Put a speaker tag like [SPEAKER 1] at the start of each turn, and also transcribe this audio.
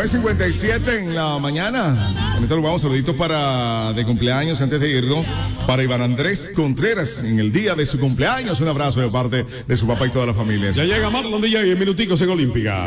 [SPEAKER 1] 9:57 en la mañana. En este lugar, saluditos de cumpleaños antes de irnos para Iván Andrés Contreras en el día de su cumpleaños. Un abrazo de parte de su papá y toda la familia.
[SPEAKER 2] Ya llega Marlon DJ en minuticos en Olímpica.